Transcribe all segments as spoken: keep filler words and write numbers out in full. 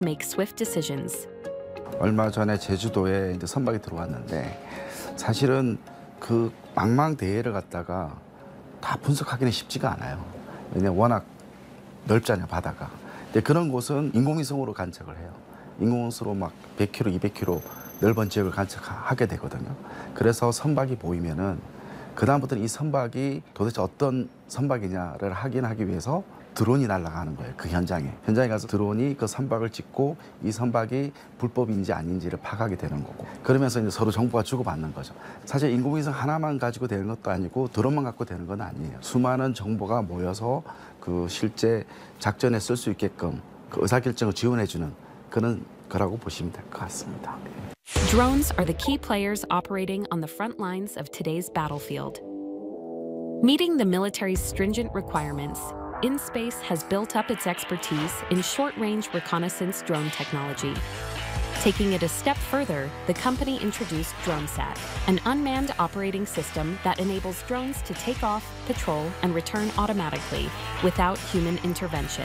make swift decisions. 얼마 전에 제주도에 이제 선박이 들어왔는데 사실은 그 망망대해를 갖다가 다 분석하기는 쉽지가 않아요. 왜냐면 워낙 넓잖아요, 바다가. 근데 그런 곳은 인공위성으로 관측을 해요. 인공위성으로 막 백 킬로미터, 이백 킬로미터 넓은 지역을 관측하게 되거든요. 그래서 선박이 보이면은 그다음부터는 이 선박이 도대체 어떤 선박이냐를 확인하기 위해서 드론이 날아가는 거예요, 그 현장에. 현장에 가서 드론이 그 선박을 찍고 이 선박이 불법인지 아닌지를 파악하게 되는 거고. 그러면서 이제 서로 정보가 주고받는 거죠. 사실 인공위성 하나만 가지고 되는 것도 아니고 드론만 갖고 되는 건 아니에요. 수많은 정보가 모여서 그 실제 작전에 쓸 수 있게끔 그 의사결정을 지원해주는 그런 거라고 보시면 될 것 같습니다. Drones are the key players operating on the front lines of today's battlefield. Meeting the military's stringent requirements, InSpace has built up its expertise in short-range reconnaissance drone technology. Taking it a step further, the company introduced DroneSat, an unmanned operating system that enables drones to take off, patrol, and return automatically without human intervention.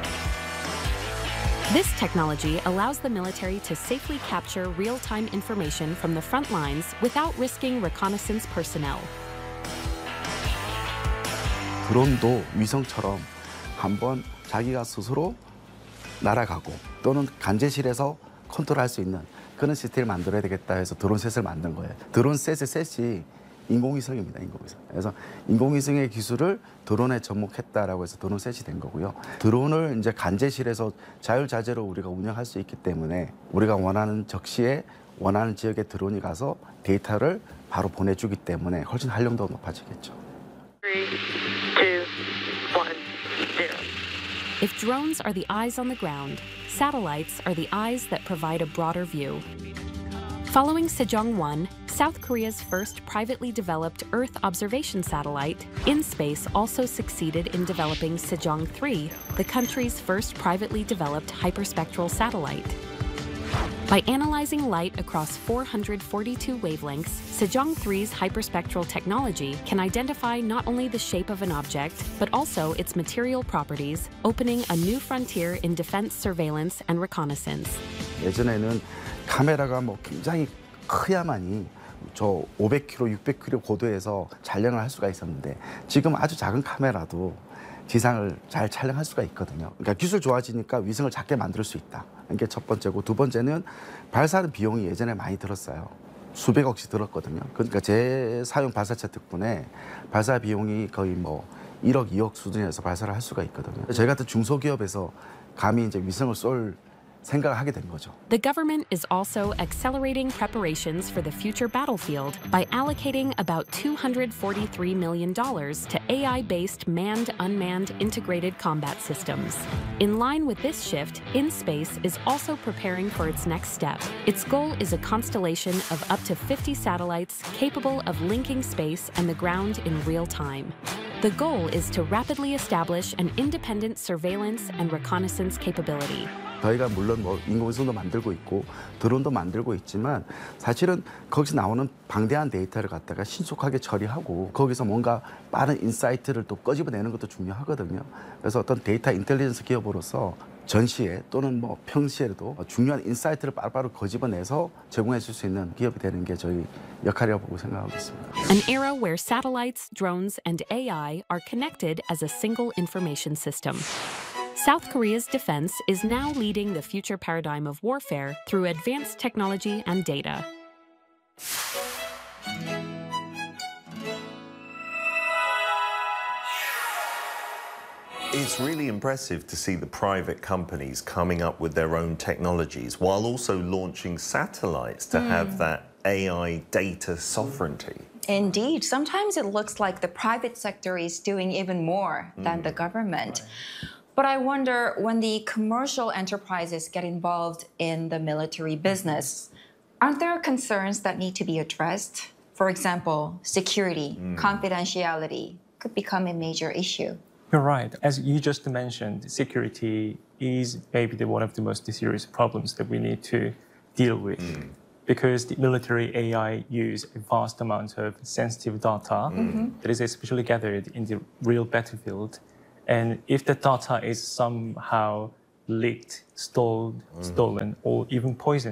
This technology allows the military to safely capture real-time information from the front lines without risking reconnaissance personnel. 드론도 위성처럼 한번 자기가 스스로 날아가고 또는 관제실에서 컨트롤할 수 있는 그런 시스템을 만들어야 되겠다 해서 드론셋을 만든 거예요. 드론셋의 셋이 인공위성입니다, 인공위성. 그래서 인공위성의 기술을 드론에 접목했다라고 해서 드론셋이 된 거고요. 드론을 이제 관제실에서 자율자재로 우리가 운영할 수 있기 때문에 우리가 원하는 적시에 원하는 지역에 드론이 가서 데이터를 바로 보내주기 때문에 훨씬 활용도가 높아지겠죠. Three, two, one, zero. If drones are the eyes on the ground, satellites are the eyes that provide a broader view. Following Sejong one, South Korea's first privately developed Earth observation satellite, InSpace also succeeded in developing Sejong three, the country's first privately developed hyperspectral satellite. By analyzing light across four hundred forty-two wavelengths, Sejong three's hyperspectral technology can identify not only the shape of an object, but also its material properties, opening a new frontier in defense surveillance and reconnaissance. 예전에는 카메라가 뭐 굉장히 커야만이 저 오백 킬로미터, 육백 킬로미터 고도에서 촬영을 할 수가 있었는데 지금 아주 작은 카메라도 지상을 잘 촬영할 수가 있거든요. 그러니까 기술 좋아지니까 위성을 작게 만들 수 있다. 이게 첫 번째고, 두 번째는 발사하는 비용이 예전에 많이 들었어요. 수백억씩 들었거든요. 그러니까 재사용 발사체 덕분에 발사 비용이 거의 뭐 일억, 이억 수준에서 발사를 할 수가 있거든요. 저희 같은 중소기업에서 감히 이제 위성을 쏠 생각을 하게 된 거죠. The government is also accelerating preparations for the future battlefield by allocating about two hundred forty-three million dollars to A I-based manned-unmanned integrated combat systems. In line with this shift, InSpace is also preparing for its next step. Its goal is a constellation of up to fifty satellites capable of linking space and the ground in real time. The goal is to rapidly establish an independent surveillance and reconnaissance capability. 저희가 물론 뭐 인공위성도 만들고 있고 드론도 만들고 있지만 사실은 거기서 나오는 방대한 데이터를 갖다가 신속하게 처리하고 거기서 뭔가 빠른 인사이트를 또 끄집어내는 것도 중요하거든요. 그래서 어떤 데이터 인텔리전스 기업으로서 전시에 또는 뭐 평시에도 중요한 인사이트를 빠르빠르 거집어내서 제공해 줄 수 있는 기업이 되는 게 저희 역할이라고 보고 생각하고 있습니다. An era where satellites, drones, and A I are connected as a single information system. South Korea's defense is now leading the future paradigm of warfare through advanced technology and data. It's really impressive to see the private companies coming up with their own technologies while also launching satellites to mm. have that A I data sovereignty. Indeed. Sometimes it looks like the private sector is doing even more mm. than the government. Right. But I wonder, when the commercial enterprises get involved in the military business, aren't there concerns that need to be addressed? For example, security, mm. confidentiality could become a major issue. You're right. As you just mentioned, security is maybe the, one of the most serious problems that we need to deal with. Mm. Because the military A I use a vast amount of sensitive data mm. that is especially gathered in the real battlefield. And if the data is somehow leaked, stole, stolen, or even poisoned.